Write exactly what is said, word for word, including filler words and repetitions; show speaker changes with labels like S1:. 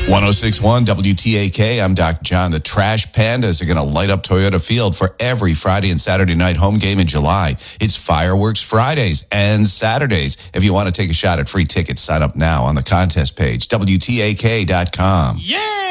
S1: six point one W T A K, I'm Doctor John. The Trash Pandas are going to light up Toyota Field for every Friday and Saturday night home game in July. It's Fireworks Fridays and Saturdays. If you want to take a shot at free tickets, sign up now on the contest page, W T A K dot com.
S2: Yeah!